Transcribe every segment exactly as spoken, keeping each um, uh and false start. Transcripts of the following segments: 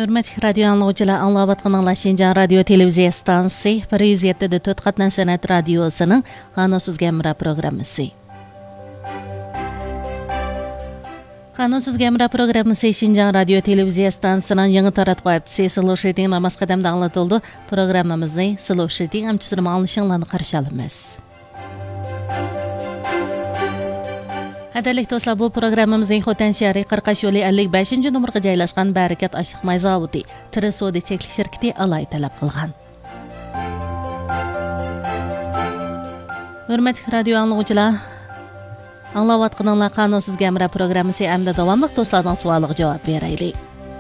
Hürmetli radyo anlıqçılar, anlayatqanlar Şinjan Radio Televiziya Stansiyasi bir yuz yetti nöqta to'rt qatnan san'at radiosining Qanunsuz Gamra programmasi. Qanunsuz Gamra programmasi Şinjan Radio Televiziya Stansiyasining yangi taratqusi Slow Shooting namas qadamda anlatıldı. Programmamizni Slow Shooting amchisining anglashinglarni qarshi olamiz. Qadirli do'stlar, bu programmamizning Xotan shahri qirq yo'li ellik beshinchi nomerga joylashgan Barakat ashliq may zavodi Tresodi cheklik shirkati alay talab qilgan. Hurmatli radio anglag'uchilar, anglayotganinglar Qanunsuz Gamra programmasi hamda davomli do'stlarning savoliga javob beraylik.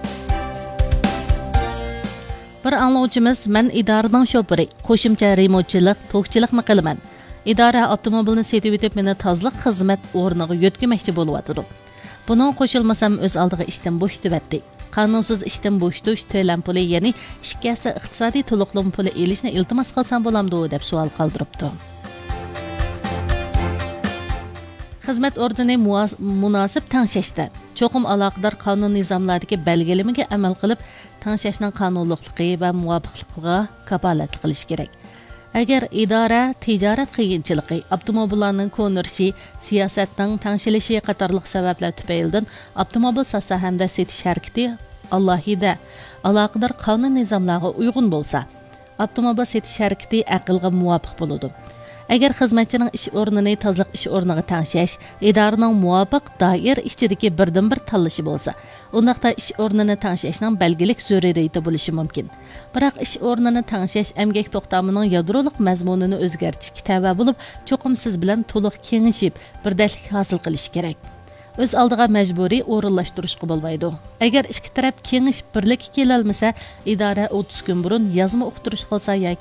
Bir anglag'uchimiz, "Men idoraning shofiri, qo'shimcha remotchilik, to'kchilikni qilaman. İdara avtomobilni setib etib meni tozliq xizmat o'rniga yo'tkamoqchi bo'lyapti. Buning qo'shilmasam o'z oldiga ishdan bo'shtibatdi. Qanunsuz ishdan bo'shtish to'lam puli, ya'ni ishkasi iqtisodiy to'liqlim puli elishni iltimos qilsam bo'lamdi deb savol qoldiribdi. Xizmat o'rnini munosib tanshashda cho'qim aloqador qonun nizomlaridagi belgilamaga amal qilib, tanshashning qonunlikligi va muvofiqligiga kafolat qilish kerak. Agar idora tijorat qiyinchiligi, avtomobillarning ko'nirishi, siyosatning tangshilishi qatorliq sabablar tufaylidan avtomobil sotsa hamda setish harakati alohida aloqador qonun nizomlariga uyg'un bo'lsa, avtomobil setish harakati aqlga muvofiq bo'ladi. Agar xizmatchining ish o'rnini tozliq ish o'rniga tangshash idoraning muvofiq doir ichidagi birdan-bir tanlashi bo'lsa, undaqda ish o'rnini tangshashning belgilik zaruriyati bo'lishi mumkin. Biroq ish o'rnini tangshash emgak to'xtamining yadrolik mazmunini o'zgartirishga tava bo'lib, cho'qim siz bilan to'liq kengishib, birdamlik hosil qilish kerak. O'z oldiga majburiy o'rinlashtirishga bo'lmaydi. Agar ikki taraf kengish birlikka kela olmasa, idora o'ttiz kun burun yozma uqtirish qilsa yoki